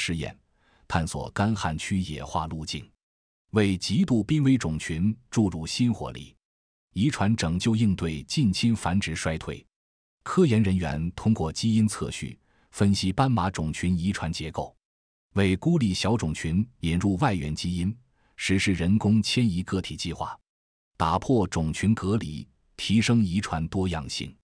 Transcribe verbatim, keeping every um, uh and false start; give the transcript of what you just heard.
试验，探索干旱区野化路径，为极度濒危种群注入新活力。遗传拯救应对近亲繁殖衰退。科研人员通过基因测序分析斑马种群遗传结构，为孤立小种群引入外源基因，实施人工迁移个体计划，打破种群隔离，提升遗传多样性。